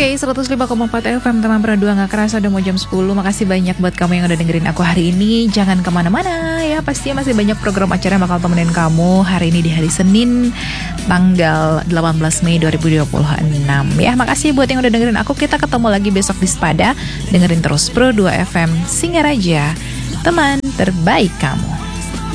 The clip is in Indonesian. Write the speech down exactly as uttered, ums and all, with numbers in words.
Oke, seratus lima koma empat F M teman Pro dua, gak kerasa udah mau jam sepuluh. Makasih banyak buat kamu yang udah dengerin aku hari ini. Jangan kemana-mana ya, pastinya masih banyak program acara yang bakal temenin kamu hari ini di hari Senin tanggal delapan belas Mei dua ribu dua puluh enam. Ya, makasih buat yang udah dengerin aku. Kita ketemu lagi besok di Spada. Dengerin terus Pro dua F M, Singaraja, teman terbaik kamu.